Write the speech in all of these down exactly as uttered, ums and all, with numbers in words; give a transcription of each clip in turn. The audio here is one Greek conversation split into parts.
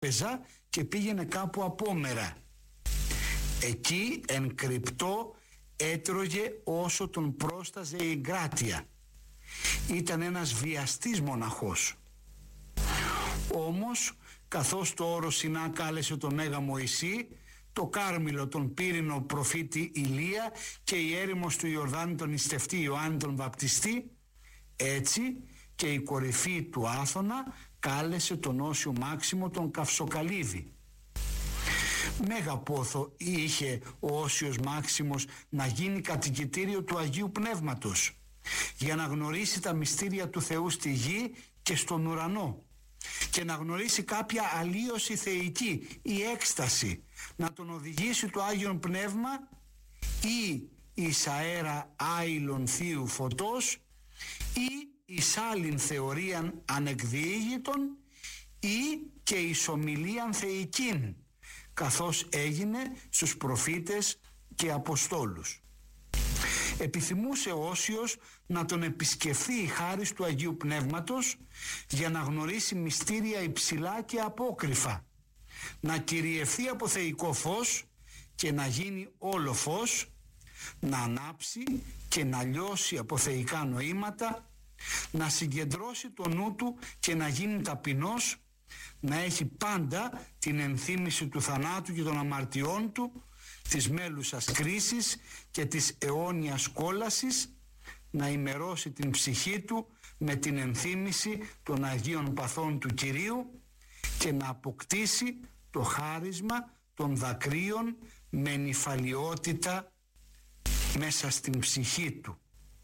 τράπεζα και πήγαινε κάπου απόμερα. Εκεί εν κρυπτό έτρωγε όσο τον πρόσταζε η εγκράτεια. Ήταν ένας βιαστής μοναχός. Όμως καθώς το όρος Σινά κάλεσε τον Μέγα Μωυσή, το Κάρμιλο τον Πύρινο προφήτη Ηλία και η έρημος του Ιορδάνη τον νηστευτή Ιωάννη τον Βαπτιστή, έτσι και η κορυφή του Άθωνα κάλεσε τον Όσιο Μάξιμο τον Καυσοκαλίδη. Μέγα πόθο είχε ο Όσιος Μάξιμος να γίνει κατοικητήριο του Αγίου Πνεύματος, για να γνωρίσει τα μυστήρια του Θεού στη γη και στον ουρανό και να γνωρίσει κάποια αλλίωση θεϊκή ή έκσταση, να τον οδηγήσει το Άγιον Πνεύμα ή εις αέρα άειλον θείου φωτός ή εις άλλην θεωρίαν ανεκδιήγητον ή και εις ομιλίαν θεϊκήν, καθώς έγινε στους προφήτες και Αποστόλους. Επιθυμούσε ο Όσιος να τον επισκεφθεί η χάρις του Αγίου Πνεύματος για να γνωρίσει μυστήρια υψηλά και απόκρυφα, να κυριευθεί από θεϊκό φως και να γίνει όλο φως, να ανάψει και να λιώσει από θεϊκά νοήματα, να συγκεντρώσει το νου του και να γίνει ταπεινός, να έχει πάντα την ενθύμηση του θανάτου και των αμαρτιών του, της μέλουσας κρίσης και της αιώνιας κόλασης, να ημερώσει την ψυχή του με την ενθύμηση των Αγίων Παθών του Κυρίου και να αποκτήσει το χάρισμα των δακρύων με νηφαλιότητα μέσα στην ψυχή του.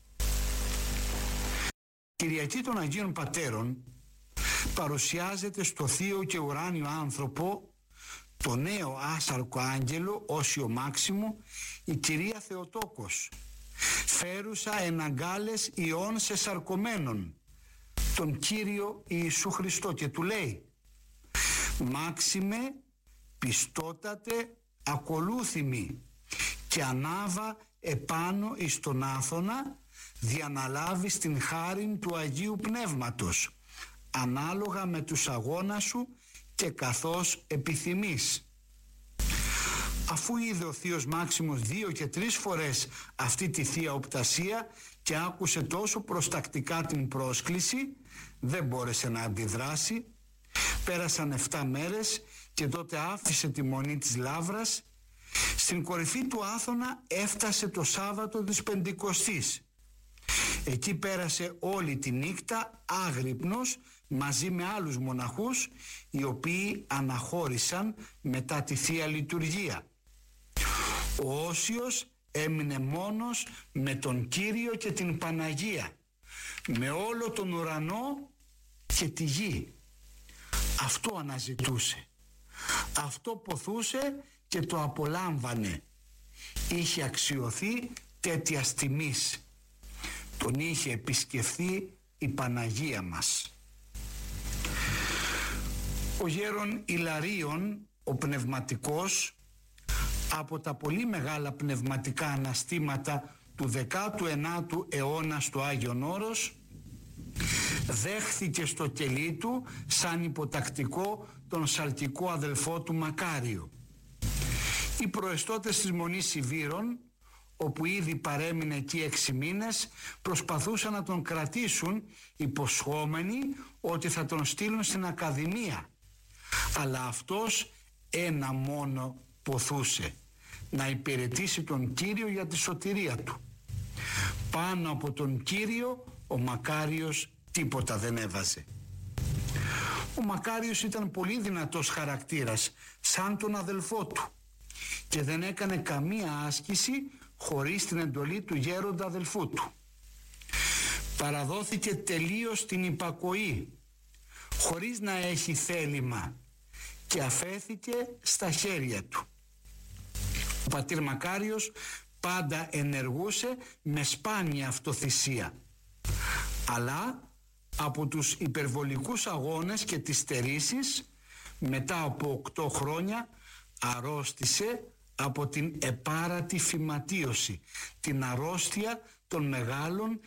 Κυριακή των Αγίων Πατέρων παρουσιάζεται στο θείο και ουράνιο άνθρωπο, το νέο άσαρκο άγγελο Όσιο Μάξιμο, η Κυρία Θεοτόκος, φέρουσα εν αγκάλες ιών σε σαρκωμένων, τον Κύριο Ιησού Χριστό, και του λέει: «Μάξιμε, πιστότατε, ακολούθημη και ανάβα επάνω εις τον Άθωνα, διαναλάβεις την χάριν του Αγίου Πνεύματος, ανάλογα με τους αγώνας σου και καθώς επιθυμείς». Αφού είδε ο θείος Μάξιμος δύο και τρεις φορές αυτή τη θεία οπτασία και άκουσε τόσο προστακτικά την πρόσκληση, δεν μπόρεσε να αντιδράσει. Πέρασαν εφτά μέρες και τότε άφησε τη μονή της Λαύρας. Στην κορυφή του Άθωνα έφτασε το Σάββατο της Πεντηκοστής. Εκεί πέρασε όλη τη νύχτα άγρυπνος μαζί με άλλους μοναχούς, οι οποίοι αναχώρησαν μετά τη Θεία Λειτουργία. Ο Όσιος έμεινε μόνος με τον Κύριο και την Παναγία, με όλο τον ουρανό και τη γη. Αυτό αναζητούσε, αυτό ποθούσε και το απολάμβανε. Είχε αξιωθεί τέτοιας τιμής. Τον είχε επισκεφθεί η Παναγία μας. Ο γέρον Ιλαρίων, ο πνευματικός, από τα πολύ μεγάλα πνευματικά αναστήματα του δέκατου ενάτου αιώνα στο Άγιον Όρος, δέχθηκε στο κελί του σαν υποτακτικό τον σαλτικό αδελφό του Μακάριο. Οι προεστώτες της Μονής Σιβήρων, όπου ήδη παρέμεινε εκεί έξι μήνες, προσπαθούσαν να τον κρατήσουν, υποσχόμενοι ότι θα τον στείλουν στην Ακαδημία. Αλλά αυτός ένα μόνο ποθούσε: να υπηρετήσει τον Κύριο για τη σωτηρία του. Πάνω από τον Κύριο ο Μακάριος τίποτα δεν έβαζε. Ο Μακάριος ήταν πολύ δυνατός χαρακτήρας, σαν τον αδελφό του, και δεν έκανε καμία άσκηση χωρίς την εντολή του γέροντα αδελφού του. Παραδόθηκε τελείως την υπακοή, χωρίς να έχει θέλημα, και αφέθηκε στα χέρια του. Ο πατήρ Μακάριος πάντα ενεργούσε με σπάνια αυτοθυσία, αλλά από τους υπερβολικούς αγώνες και τις στερήσεις, μετά από οκτώ χρόνια αρρώστησε από την επάρατη φυματίωση, την αρρώστια των μεγάλων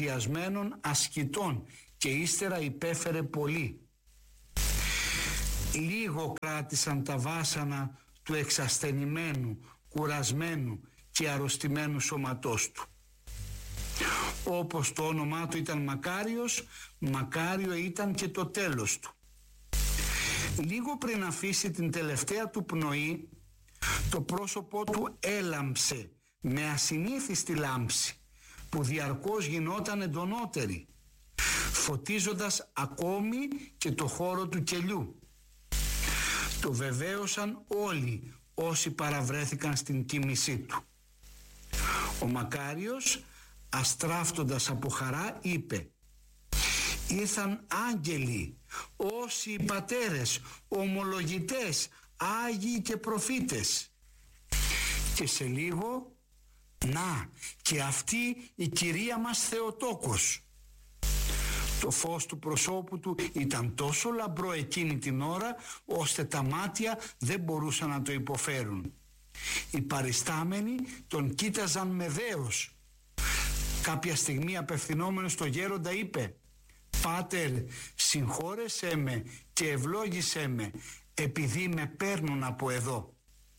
θυσιασμένων ασκητών, και ύστερα υπέφερε πολύ. Λίγο κράτησαν τα βάσανα του εξασθενημένου, κουρασμένου και αρρωστημένου σώματός του. Όπως το όνομά του ήταν Μακάριος, μακάριο ήταν και το τέλος του. Λίγο πριν αφήσει την τελευταία του πνοή, το πρόσωπό του έλαμψε με ασυνήθιστη λάμψη που διαρκώς γινόταν εντονότερη, φωτίζοντας ακόμη και το χώρο του κελιού. Το βεβαίωσαν όλοι όσοι παραβρέθηκαν στην κοίμησή του. Ο Μακάριος, αστράφτοντας από χαρά, είπε: «Ήρθαν άγγελοι, όσοι πατέρες, ομολογητές, άγιοι και προφήτες». Και σε λίγο, να, και αυτή η Κυρία μας Θεοτόκος. Το φως του προσώπου του ήταν τόσο λαμπρό εκείνη την ώρα, ώστε τα μάτια δεν μπορούσαν να το υποφέρουν. Οι παριστάμενοι τον κοίταζαν με δέος. Κάποια στιγμή, απευθυνόμενος στο γέροντα, είπε: «Πάτερ, συγχώρεσέ με και ευλόγησέ με, επειδή με παίρνουν από εδώ».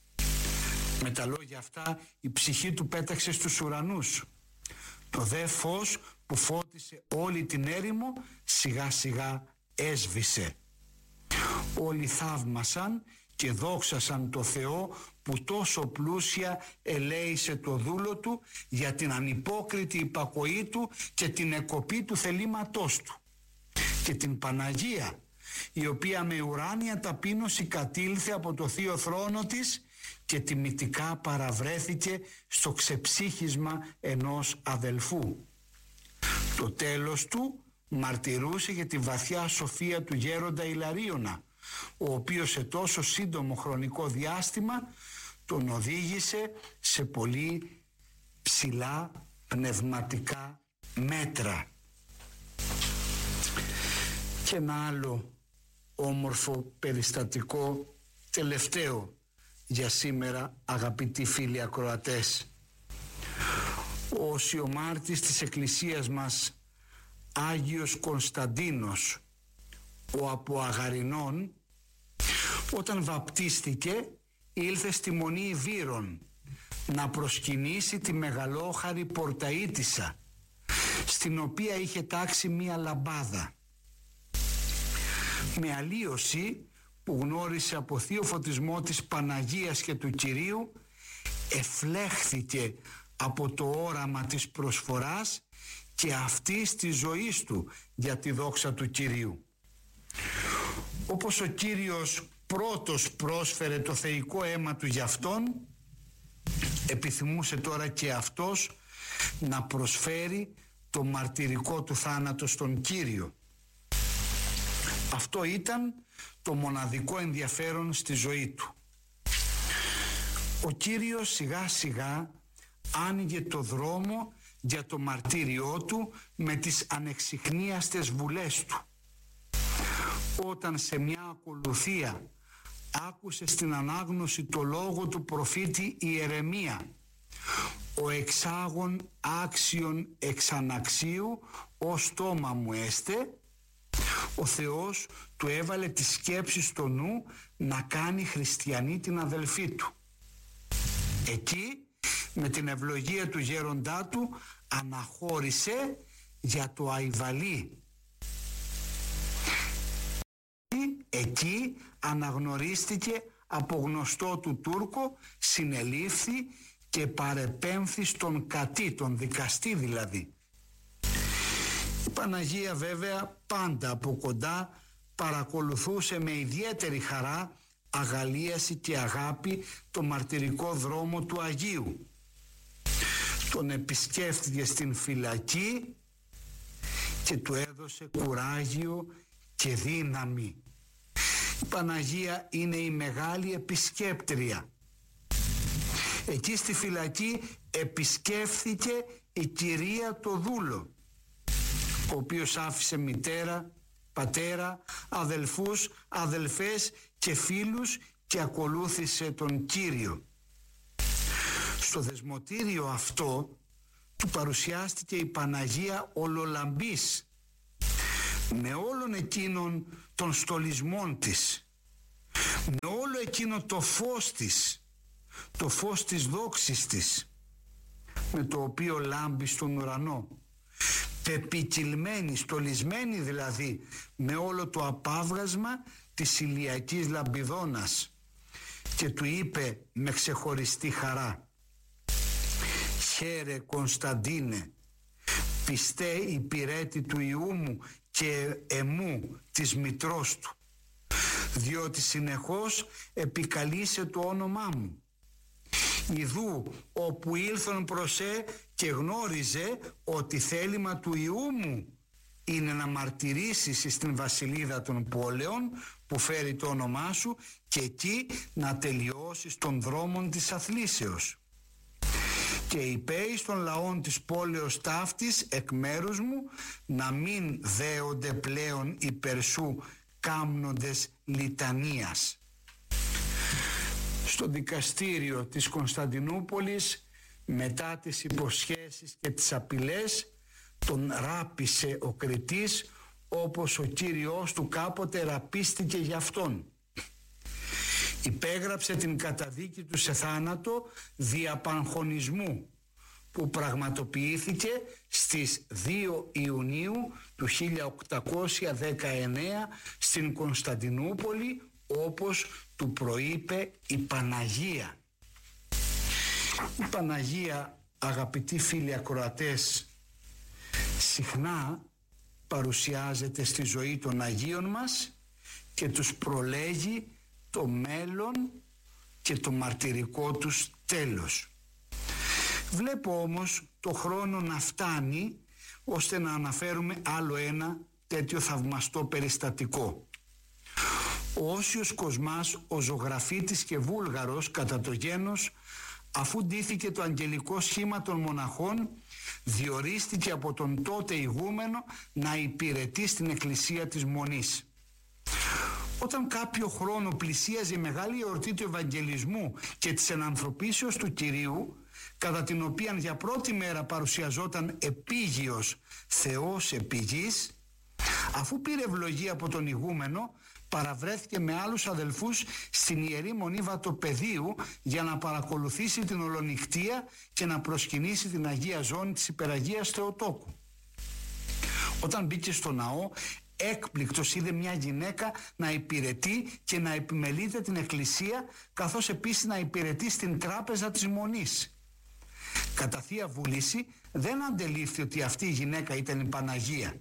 Με τα λόγια αυτά η ψυχή του πέταξε στους ουρανούς. Το δε φως που φώτισε όλη την έρημο σιγά σιγά έσβησε. Όλοι θαύμασαν και δόξασαν το Θεό που τόσο πλούσια ελέησε το δούλο του για την ανυπόκριτη υπακοή του και την εκοπή του θελήματός του, και την Παναγία, η οποία με ουράνια ταπείνωση κατήλθε από το θείο θρόνο της και τιμητικά παραβρέθηκε στο ξεψύχισμα ενός αδελφού. Το τέλος του μαρτυρούσε για τη βαθιά σοφία του γέροντα Ιλαρίωνα, ο οποίος σε τόσο σύντομο χρονικό διάστημα τον οδήγησε σε πολύ ψηλά πνευματικά μέτρα. Και ένα άλλο όμορφο περιστατικό, τελευταίο για σήμερα, αγαπητοί φίλοι ακροατές. Ο οσιομάρτης της εκκλησίας μας, Άγιος Κωνσταντίνος, ο από Αγαρινών, όταν βαπτίστηκε ήλθε στη Μονή Ιβύρων να προσκυνήσει τη μεγαλόχαρη Πορταΐτισσα, στην οποία είχε τάξει μία λαμπάδα. Με αλλίωση που γνώρισε από θείο φωτισμό της Παναγίας και του Κυρίου, εφλέχθηκε από το όραμα της προσφοράς και αυτής της ζωής του για τη δόξα του Κυρίου. Όπως ο Κύριος πρώτος πρόσφερε το θεϊκό αίμα του για αυτόν, επιθυμούσε τώρα και αυτός να προσφέρει το μαρτυρικό του θάνατο στον Κύριο. Αυτό ήταν το μοναδικό ενδιαφέρον στη ζωή του. Ο Κύριος σιγά σιγά άνοιγε το δρόμο για το μαρτύριό του με τις ανεξιχνίαστες βουλές του. Όταν σε μια ακολουθία άκουσε στην ανάγνωση το λόγο του προφήτη Ιερεμία: «Ο εξάγων άξιον εξαναξίου ο στόμα μου έστε», ο Θεός του έβαλε τη σκέψη στο νου να κάνει χριστιανή την αδελφή του. Εκεί, με την ευλογία του γέροντά του, αναχώρησε για το Αϊβαλί. Εκεί αναγνωρίστηκε από γνωστό του Τούρκο, συνελήφθη και παρεπέμφθη στον κατή, τον δικαστή δηλαδή. Η Παναγία βέβαια πάντα από κοντά παρακολουθούσε με ιδιαίτερη χαρά, αγαλίαση και αγάπη το μαρτυρικό δρόμο του Αγίου. Τον επισκέφτηκε στην φυλακή και του έδωσε κουράγιο και δύναμη. Η Παναγία είναι η μεγάλη επισκέπτρια. Εκεί στη φυλακή επισκέφθηκε η Κυρία το δούλο, ο οποίος άφησε μητέρα, πατέρα, αδελφούς, αδελφές και φίλους και ακολούθησε τον Κύριο. Στο δεσμοτήριο αυτό του παρουσιάστηκε η Παναγία ολολαμπής, με όλων εκείνων των στολισμών της, με όλο εκείνο το φως της, το φως της δόξης της, με το οποίο λάμπει στον ουρανό, πεπικυλμένη, στολισμένη δηλαδή με όλο το απάβγασμα της ηλιακής λαμπιδόνας, και του είπε με ξεχωριστή χαρά: «Χαίρε Κωνσταντίνε, πιστέ υπηρέτη του Ιού μου και εμού της μητρός του, διότι συνεχώς επικαλείσαι το όνομά μου. Ιδού όπου ήλθον προσέ και γνώριζε ότι θέλημα του Ιού μου είναι να μαρτυρήσεις στην βασιλίδα των πόλεων που φέρει το όνομά σου, και εκεί να τελειώσεις των δρόμων της αθλήσεως. Και υπέει των λαών της πόλεως ταύτης εκ μέρους μου να μην δέονται πλέον υπέρ σου κάμνοντες λιτανίας». Στο δικαστήριο της Κωνσταντινούπολης, μετά τις υποσχέσεις και τις απειλές, τον ράπησε ο Κριτής, όπως ο κύριος του κάποτε ραπίστηκε για αυτόν. Υπέγραψε την καταδίκη του σε θάνατο δια πανχωνισμού, που πραγματοποιήθηκε στις δύο Ιουνίου του χίλια οκτακόσια δεκαεννέα στην Κωνσταντινούπολη, όπως του προείπε η Παναγία. Η Παναγία, αγαπητοί φίλοι ακροατές, συχνά παρουσιάζεται στη ζωή των Αγίων μας και τους προλέγει το μέλλον και το μαρτυρικό τους τέλος. Βλέπω όμως το χρόνο να φτάνει ώστε να αναφέρουμε άλλο ένα τέτοιο θαυμαστό περιστατικό. Ο Όσιος Κοσμάς, ο ζωγραφίτης και Βούλγαρος κατά το γένος, αφού ντύθηκε το αγγελικό σχήμα των μοναχών, διορίστηκε από τον τότε ηγούμενο να υπηρετεί στην εκκλησία της Μονής. Όταν κάποιο χρόνο πλησίαζε η μεγάλη εορτή του Ευαγγελισμού και της ενανθρωπίσεως του Κυρίου, κατά την οποία για πρώτη μέρα παρουσιαζόταν επίγειος Θεός επιγής, αφού πήρε ευλογία από τον ηγούμενο, παραβρέθηκε με άλλους αδελφούς στην Ιερή Μονή Βατοπεδίου για να παρακολουθήσει την ολονυχτία και να προσκυνήσει την Αγία Ζώνη της Υπεραγίας Θεοτόκου. Όταν μπήκε στο ναό, έκπληκτος είδε μια γυναίκα να υπηρετεί και να επιμελείται την εκκλησία, καθώς επίσης να υπηρετεί στην τράπεζα της Μονής. Κατά θεία βούληση δεν αντελήφθη ότι αυτή η γυναίκα ήταν η Παναγία.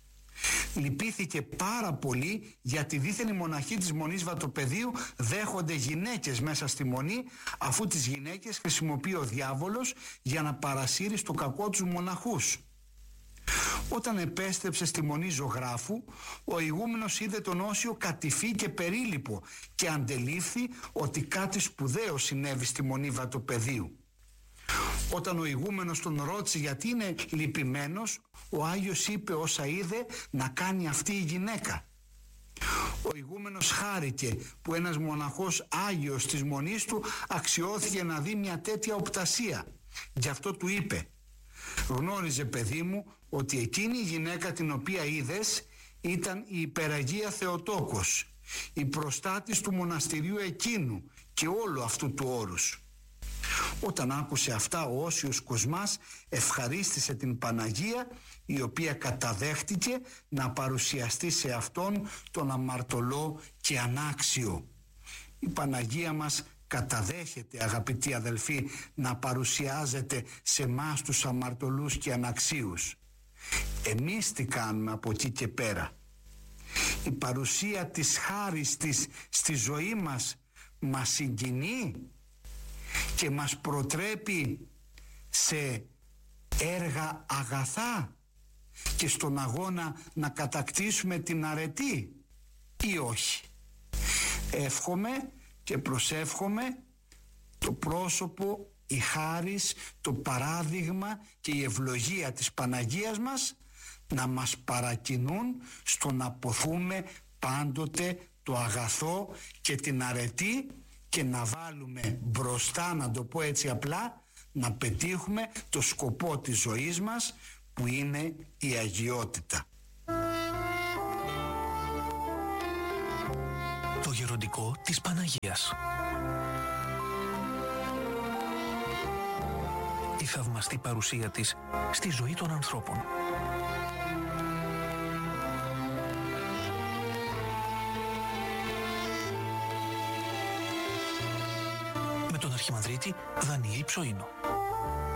Λυπήθηκε πάρα πολύ, γιατί δήθεν οι μοναχοί της Μονής Βατοπεδίου δέχονται γυναίκες μέσα στη Μονή, αφού τις γυναίκες χρησιμοποιεί ο διάβολος για να παρασύρει στο κακό τους μοναχούς. Όταν επέστρεψε στη Μονή Ζωγράφου, ο ηγούμενος είδε τον Όσιο κατηφί και περίλυπο και αντελήφθη ότι κάτι σπουδαίο συνέβη στη Μονή Βατοπεδίου. Όταν ο ηγούμενος τον ρώτησε γιατί είναι λυπημένος, ο Άγιος είπε όσα είδε να κάνει αυτή η γυναίκα. Ο ηγούμενος χάρηκε που ένας μοναχός Άγιος της Μονής του αξιώθηκε να δει μια τέτοια οπτασία. Γι' αυτό του είπε: «Γνώριζε, παιδί μου, ότι εκείνη η γυναίκα την οποία είδες ήταν η Υπεραγία Θεοτόκος, η προστάτης του μοναστηριού εκείνου και όλου αυτού του όρους». Όταν άκουσε αυτά, ο Όσιος Κοσμάς ευχαρίστησε την Παναγία, η οποία καταδέχτηκε να παρουσιαστεί σε αυτόν τον αμαρτωλό και ανάξιο. Η Παναγία μας καταδέχεται, αγαπητοί αδελφοί, να παρουσιάζεται σε εμάς τους αμαρτωλούς και αναξίους. Εμείς τι κάνουμε από εκεί και πέρα? Η παρουσία της χάρις της στη ζωή μας μας συγκινεί και μας προτρέπει σε έργα αγαθά και στον αγώνα να κατακτήσουμε την αρετή, ή όχι? Εύχομαι και προσεύχομαι το πρόσωπο, η χάρις, το παράδειγμα και η ευλογία της Παναγίας μας να μας παρακινούν στο να ποθούμε πάντοτε το αγαθό και την αρετή και να βάλουμε μπροστά, να το πω έτσι απλά, να πετύχουμε το σκοπό της ζωής μας, που είναι η αγιότητα. Το μελλοντικό της Παναγίας. Η θαυμαστή παρουσία της στη ζωή των ανθρώπων. Με τον Αρχιμανδρίτη Δανιήλ Ψωίνο.